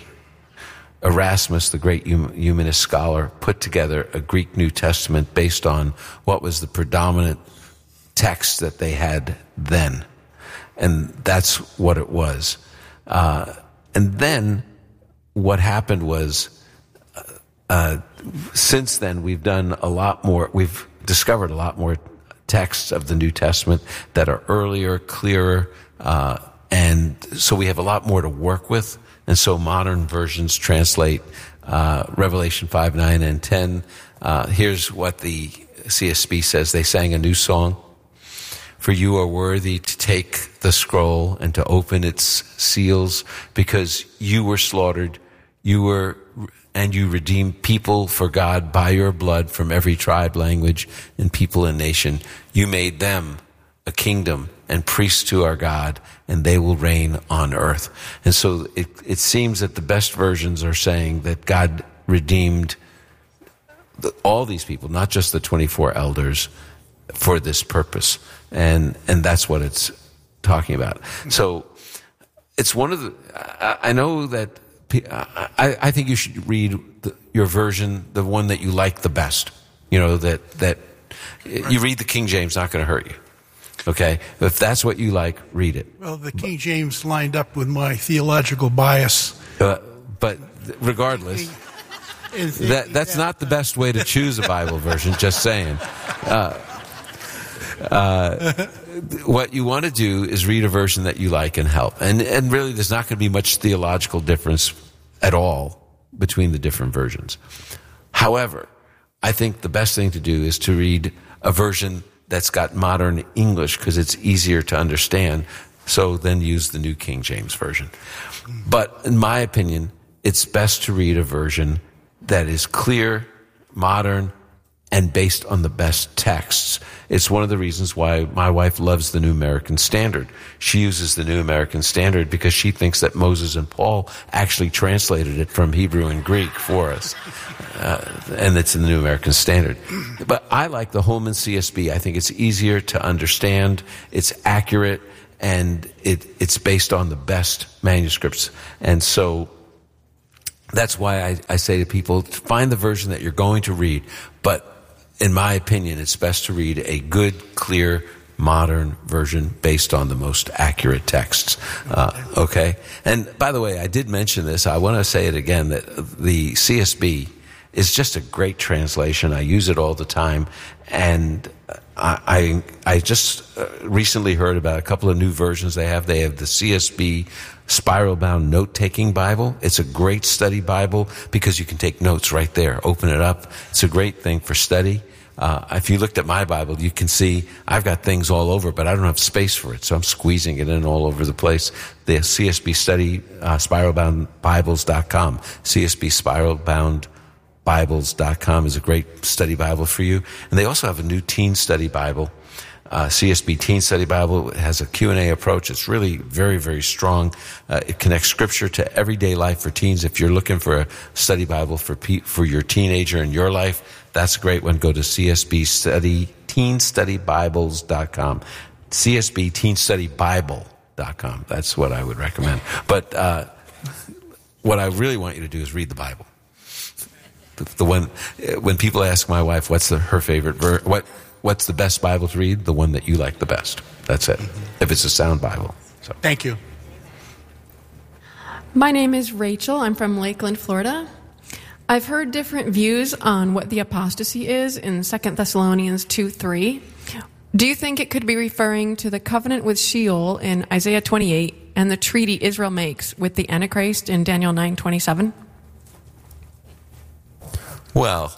Erasmus, the great humanist scholar, put together a Greek New Testament based on what was the predominant text that they had then. And that's what it was. Uh, and then what happened was, uh, uh, since then we've done a lot more, we've discovered a lot more texts of the New Testament that are earlier, clearer, uh, and so we have a lot more to work with. And so modern versions translate uh, Revelation five, nine, and ten. Uh, here's what the C S B says. They sang a new song. For you are worthy to take the scroll and to open its seals, because you were slaughtered, you were, and you redeemed people for God by your blood from every tribe, language, and people and nation. You made them a kingdom and priests to our God, and they will reign on earth. And so it, it seems that the best versions are saying that God redeemed the, all these people, not just the twenty-four elders, for this purpose. And and that's what it's talking about. So it's one of the, I, I know that, I, I think you should read the, your version, the one that you like the best. You know, that, that you read the King James, not going to hurt you. Okay? If that's what you like, read it. Well, the King James lined up with my theological bias. Uh, but regardless, that that's not the best way to choose a Bible version, just saying. Uh, uh, what you want to do is read a version that you like and help. And, and really, there's not going to be much theological difference at all between the different versions. However, I think the best thing to do is to read a version that's got modern English, because it's easier to understand. So then use the New King James Version. But in my opinion, it's best to read a version that is clear, modern, and based on the best texts. It's one of the reasons why my wife loves the New American Standard. She uses the New American Standard because she thinks that Moses and Paul actually translated it from Hebrew and Greek for us. Uh, and it's in the New American Standard. But I like the Holman C S B. I think it's easier to understand, it's accurate, and it, it's based on the best manuscripts. And so that's why I, I say to people, find the version that you're going to read. But in my opinion, it's best to read a good, clear, modern version based on the most accurate texts. Uh, okay? And by the way, I did mention this. I want to say it again, that the C S B is just a great translation. I use it all the time. And I, I, I just recently heard about a couple of new versions they have. They have the C S B Spiral-Bound Note-Taking Bible. It's a great study Bible because you can take notes right there. Open it up. It's a great thing for study. Uh, if you looked at my Bible, you can see I've got things all over, but I don't have space for it, so I'm squeezing it in all over the place. The C S B Study, uh, Spiral Bound Bibles dot com. C S B Spiral Bound Bibles dot com is a great study Bible for you. And they also have a new teen study Bible. Uh, C S B Teen Study Bible. It has a Q and A approach. It's really very, very strong. Uh, it connects scripture to everyday life for teens. If you're looking for a study Bible for pe- for your teenager in your life, that's a great one. Go to C S B Study, Teen Study Bibles dot com. C S B Teen Study Bible dot com. That's what I would recommend. But uh, what I really want you to do is read the Bible. The, the one, when people ask my wife, what's the, her favorite verse, what, what's the best Bible to read? The one that you like the best. That's it. If it's a sound Bible. So. Thank you. My name is Rachel. I'm from Lakeland, Florida. I've heard different views on what the apostasy is in Second Thessalonians two three. Do you think it could be referring to the covenant with Sheol in Isaiah twenty-eight and the treaty Israel makes with the Antichrist in Daniel nine twenty-seven? Well,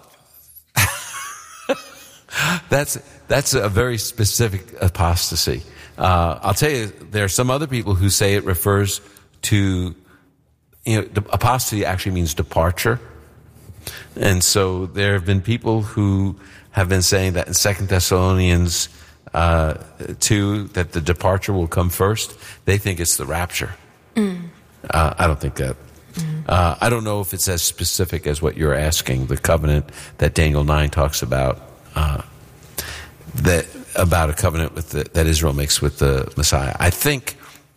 that's that's a very specific apostasy. Uh, I'll tell you, there are some other people who say it refers to, you know, apostasy actually means departure. And so there have been people who have been saying that in Second Thessalonians uh, two, that the departure will come first. They think it's the rapture. Mm. Uh, I don't think that. Uh, I don't know if it's as specific as what you're asking, the covenant that Daniel nine talks about, uh, that about a covenant with the, that Israel makes with the Messiah. I think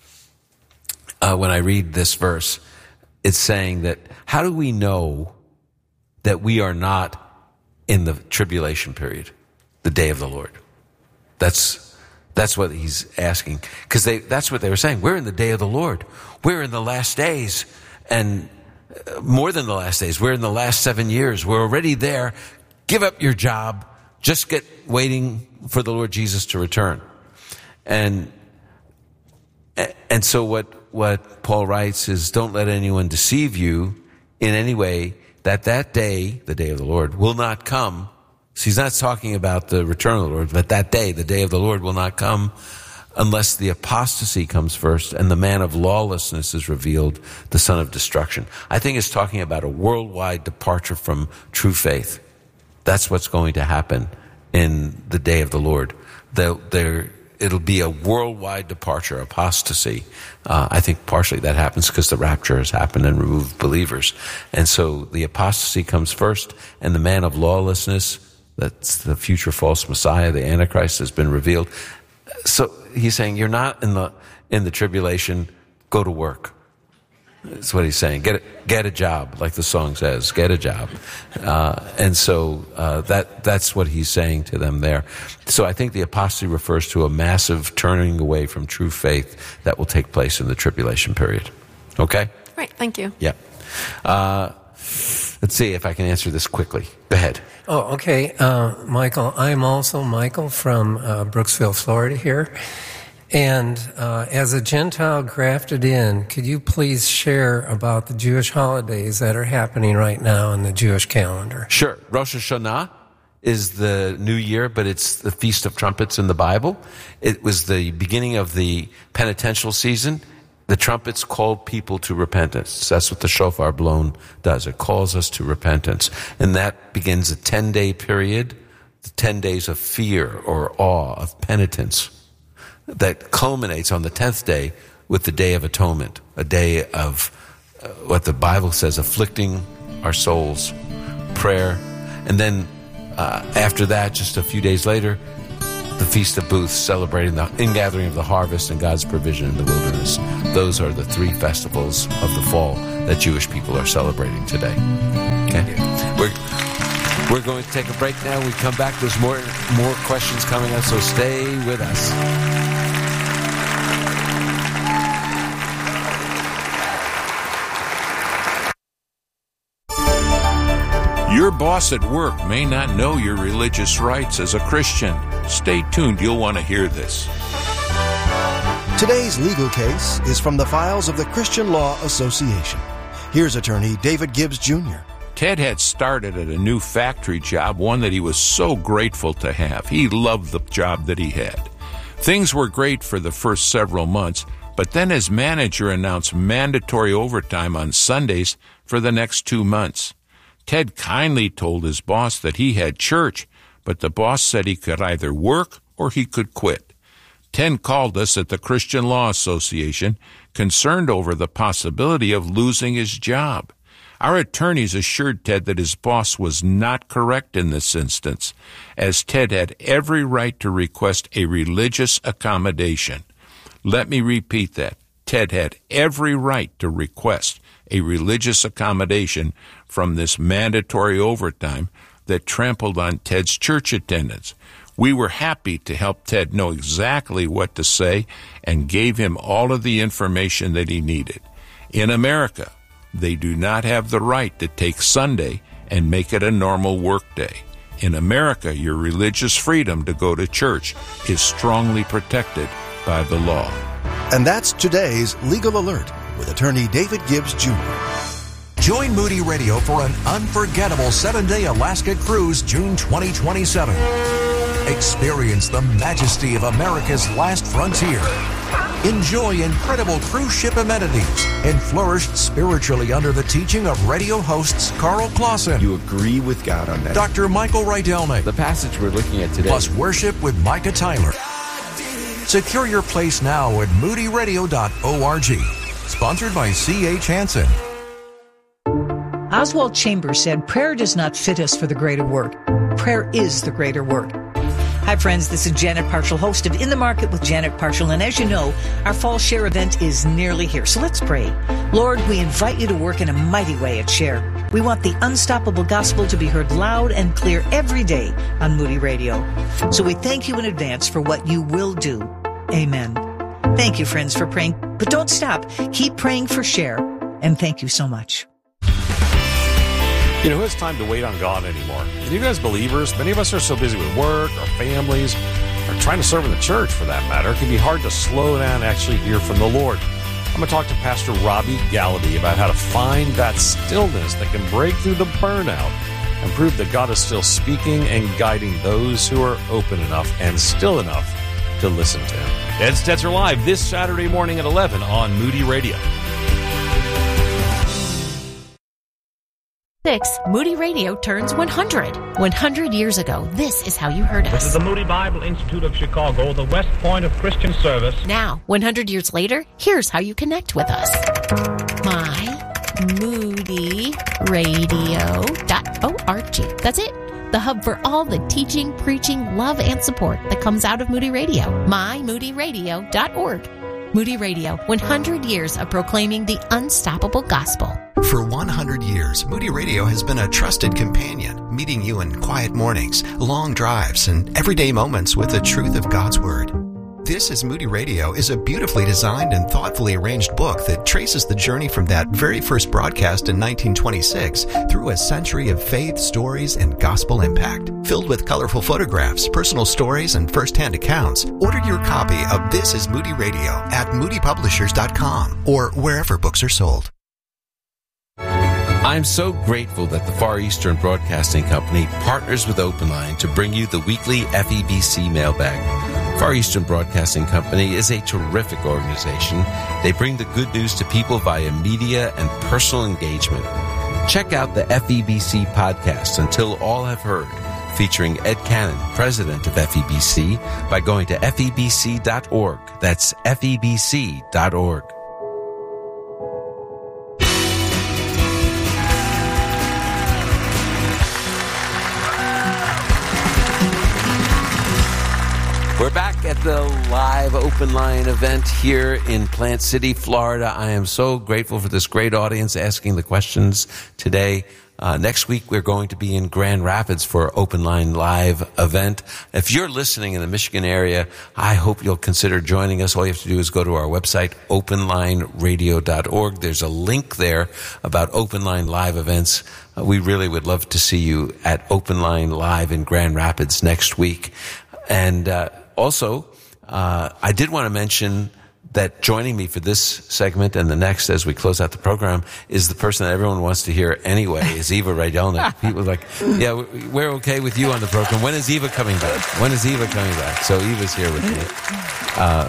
uh, when I read this verse, it's saying that how do we know that we are not in the tribulation period, the day of the Lord? That's that's what he's asking, because they that's what they were saying. We're in the day of the Lord. We're in the last days. And more than the last days, we're in the last seven years. We're already there. Give up your job. Just get waiting for the Lord Jesus to return. And and so what what Paul writes is, don't let anyone deceive you in any way, that that day, the day of the Lord, will not come. So he's not talking about the return of the Lord, but that day, the day of the Lord, will not come unless the apostasy comes first and the man of lawlessness is revealed, the son of destruction. I think it's talking about a worldwide departure from true faith. That's what's going to happen in the day of the Lord. There, there, it'll be a worldwide departure, apostasy. Uh, I think partially that happens because the rapture has happened and removed believers. And so the apostasy comes first, and the man of lawlessness, that's the future false Messiah, the Antichrist, has been revealed. So he's saying, you're not in the in the tribulation, go to work. That's what he's saying. Get a, get a job, like the song says. Get a job. Uh, and so uh, that that's what he's saying to them there. So I think the apostasy refers to a massive turning away from true faith that will take place in the tribulation period. Okay? Right, thank you. Yeah. Uh, let's see if I can answer this quickly. Go ahead. Oh, okay. Uh, Michael, I'm also Michael from uh, Brooksville, Florida here. And uh, as a Gentile grafted in, could you please share about the Jewish holidays that are happening right now in the Jewish calendar? Sure. Rosh Hashanah is the new year, but it's the Feast of Trumpets in the Bible. It was the beginning of the penitential season. The trumpets called people to repentance. That's what the shofar blown does. It calls us to repentance. And that begins a ten-day period the ten days of fear or awe, of penitence, that culminates on the tenth day with the Day of Atonement, a day of uh, what the Bible says, afflicting our souls, prayer. And then uh, after that, just a few days later, the Feast of Booths, celebrating the ingathering of the harvest and God's provision in the wilderness. Those are the three festivals of the fall that Jewish people are celebrating today. Okay? We're, we're going to take a break now. We come back. There's more, more questions coming up, so stay with us. Your boss at work may not know your religious rights as a Christian. Stay tuned, you'll want to hear this. Today's legal case is from the files of the Christian Law Association. Here's attorney David Gibbs, Junior Ted had started at a new factory job, one that he was so grateful to have. He loved the job that he had. Things were great for the first several months, but then his manager announced mandatory overtime on Sundays for the next two months. Ted kindly told his boss that he had church, but the boss said he could either work or he could quit. Ted called us at the Christian Law Association, concerned over the possibility of losing his job. Our attorneys assured Ted that his boss was not correct in this instance, as Ted had every right to request a religious accommodation. Let me repeat that. Ted had every right to request a religious accommodation from this mandatory overtime that trampled on Ted's church attendance. We were happy to help Ted know exactly what to say and gave him all of the information that he needed. In America, they do not have the right to take Sunday and make it a normal work day. In America, your religious freedom to go to church is strongly protected by the law. And that's today's Legal Alert with attorney David Gibbs, Junior Join Moody Radio for an unforgettable seven-day Alaska cruise June twenty twenty-seven. Experience the majesty of America's last frontier. Enjoy incredible cruise ship amenities and flourish spiritually under the teaching of radio hosts Carl Clausen. You agree with God on that? Doctor Michael Rydelnik. The passage we're looking at today. Plus worship with Micah Tyler. Secure your place now at moody radio dot org. Sponsored by C H Hansen. Oswald Chambers said, prayer does not fit us for the greater work. Prayer is the greater work. Hi, friends. This is Janet Parshall, host of In the Market with Janet Parshall. And as you know, our Fall Share event is nearly here. So let's pray. Lord, we invite you to work in a mighty way at Share. We want the unstoppable gospel to be heard loud and clear every day on Moody Radio. So we thank you in advance for what you will do. Amen. Thank you, friends, for praying. But don't stop. Keep praying for Share. And thank you so much. You know, who has time to wait on God anymore? And you guys believers, many of us are so busy with work, our families, or trying to serve in the church for that matter. It can be hard to slow down and actually hear from the Lord. I'm going to talk to Pastor Robbie Gallaby about how to find that stillness that can break through the burnout and prove that God is still speaking and guiding those who are open enough and still enough to listen to Him. Ed Stetzer Live this Saturday morning at eleven on Moody Radio. Six, Moody Radio turns one hundred. one hundred years ago, this is how you heard us. This is the Moody Bible Institute of Chicago, the West Point of Christian service. Now, one hundred years later, here's how you connect with us. my moody radio dot org. That's it. The hub for all the teaching, preaching, love, and support that comes out of Moody Radio. my moody radio dot org. Moody Radio, one hundred years of proclaiming the unstoppable gospel. For one hundred years, Moody Radio has been a trusted companion, meeting you in quiet mornings, long drives, and everyday moments with the truth of God's Word. This is Moody Radio is a beautifully designed and thoughtfully arranged book that traces the journey from that very first broadcast in nineteen twenty-six through a century of faith, stories, and gospel impact. Filled with colorful photographs, personal stories, and first-hand accounts, order your copy of This is Moody Radio at moody publishers dot com or wherever books are sold. I'm so grateful that the Far Eastern Broadcasting Company partners with OpenLine to bring you the weekly F E B C mailbag. Far Eastern Broadcasting Company is a terrific organization. They bring the good news to people via media and personal engagement. Check out the F E B C podcast, Until All Have Heard, featuring Ed Cannon, president of F E B C, by going to F E B C dot org. That's F E B C dot org. We're back at the live open line event here in Plant City, Florida. I am so grateful for this great audience asking the questions today. Uh, next week, we're going to be in Grand Rapids for our Open Line Live event. If you're listening in the Michigan area, I hope you'll consider joining us. All you have to do is go to our website, open line radio dot org. There's a link there about Open Line Live events. Uh, we really would love to see you at Open Line Live in Grand Rapids next week. And uh, also, uh, I did want to mention that joining me for this segment and the next as we close out the program is the person that everyone wants to hear anyway, is Eva Rydelnik. People are like, yeah, we're okay with you on the program. When is Eva coming back? When is Eva coming back? So Eva's here with me. Uh,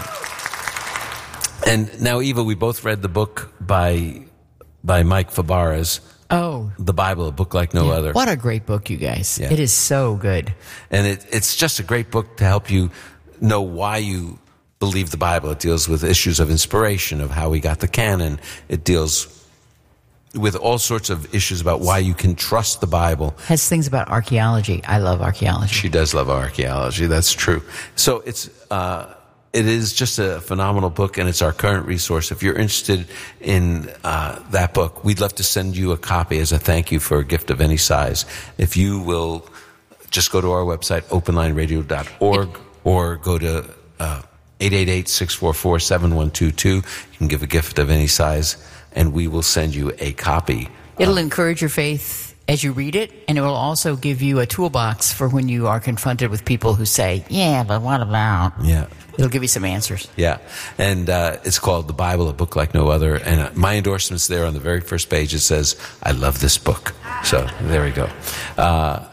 and now, Eva, we both read the book by by Mike Fabarez. Oh. The Bible, a book like no yeah. other. What a great book, you guys. Yeah. It is so good. And it, it's just a great book to help you know why you believe the Bible. It deals with issues of inspiration, of how we got the canon. It deals with all sorts of issues about why you can trust the Bible. Has things about archaeology. I love archaeology. She does love archaeology. That's true. So it's uh, it is just a phenomenal book, and it's our current resource. If you're interested in uh, that book, we'd love to send you a copy as a thank you for a gift of any size. If you will just go to our website, open line radio dot org, or go to uh, eight eight eight, six four four, seven one two two. You can give a gift of any size, and we will send you a copy. It'll encourage your faith as you read it, and it will also give you a toolbox for when you are confronted with people who say, yeah, but what about? Yeah. It'll give you some answers. Yeah. And uh, it's called The Bible, a book like no other. And uh, my endorsement's there on the very first page. It says, I love this book. So there we go. Uh,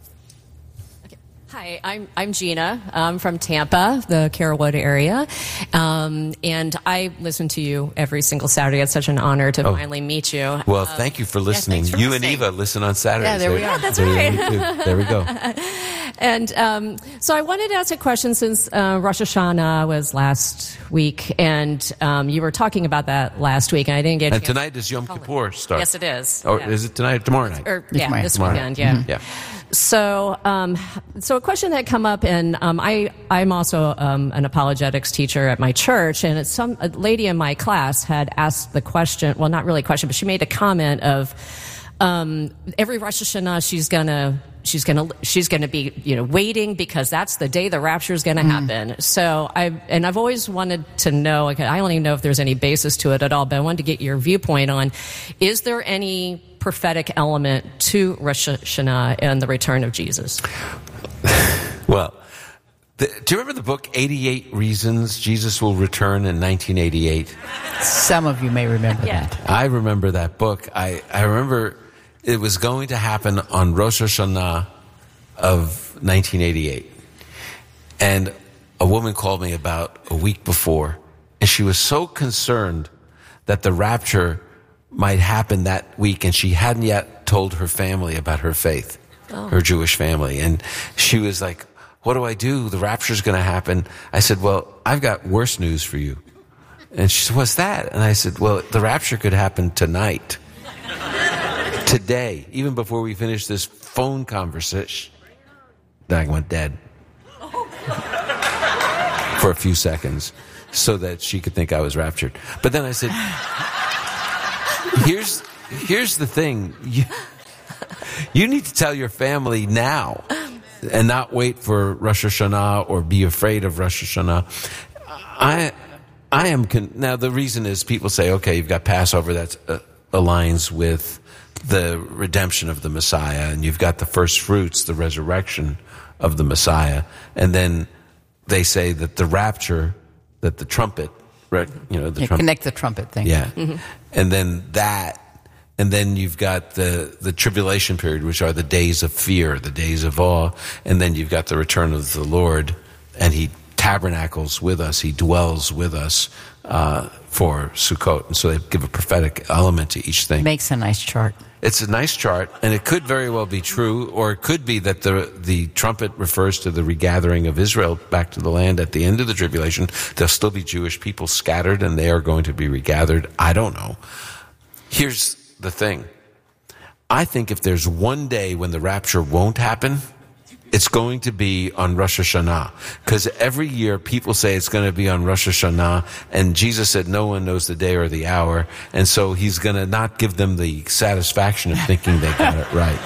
Hi, I'm I'm Gina. I'm from Tampa, the Carrollwood area, um, and I listen to you every single Saturday. It's such an honor to Oh. finally meet you. well, Um, thank you for yeah, listening. thanks for you listening. and Eva listen on Saturdays. Yeah, there we are. That's there right. you do. There we go. And um, so I wanted to ask a question since uh, Rosh Hashanah was last week, and um, you were talking about that last week, and I didn't get. a And chance- tonight is Yom Kippur start. Yes, it is. Or Yeah. is it tonight or tomorrow night? Or, yeah, Tomorrow. this Tomorrow weekend, night. yeah. Mhm. Yeah. So, um, so a question that come up, and um, I, I'm also um, an apologetics teacher at my church, and it's some a lady in my class had asked the question. Well, not really a question, but she made a comment of um, every Rosh Hashanah she's gonna. She's gonna she's gonna be you know waiting because that's the day the rapture is gonna happen. So I and I've always wanted to know. Like, I don't even know if there's any basis to it at all, but I wanted to get your viewpoint on: is there any prophetic element to Rosh Hashanah and the return of Jesus? Well, the, do you remember the book eighty-eight Reasons Jesus Will Return in nineteen eighty-eight? Some of you may remember Yeah. that. I remember that book. I, I remember it was going to happen on Rosh Hashanah of nineteen eighty-eight. And a woman called me about a week before, and she was so concerned that the rapture might happen that week, and she hadn't yet told her family about her faith, Oh. her Jewish family. And she was like, what do I do? The rapture's going to happen. I said, well, I've got worse news for you. And she said, what's that? And I said, well, the rapture could happen tonight. Today, even before we finish this phone conversation. Then I went dead. For a few seconds. So that she could think I was raptured. But then I said, here's, here's the thing. You, you need to tell your family now. And not wait for Rosh Hashanah or be afraid of Rosh Hashanah. I, I am, con- now the reason is people say, okay, you've got Passover that uh, aligns with the redemption of the Messiah, and you've got the first fruits, the resurrection of the Messiah, and then they say that the rapture, that the trumpet, right, you know, the Yeah, trumpet. connect the trumpet thing. Yeah. Mhm. And then that, and then you've got the, the tribulation period, which are the days of fear, the days of awe, and then you've got the return of the Lord, and he tabernacles with us, he dwells with us uh, for Sukkot. And so they give a prophetic element to each thing. Makes a nice chart. It's a nice chart, and it could very well be true, or it could be that the the trumpet refers to the regathering of Israel back to the land at the end of the tribulation. There'll still be Jewish people scattered, and they are going to be regathered. I don't know. Here's the thing. I think if there's one day when the rapture won't happen, it's going to be on Rosh Hashanah. Because every year people say it's going to be on Rosh Hashanah, and Jesus said no one knows the day or the hour, and so he's going to not give them the satisfaction of thinking they got it right.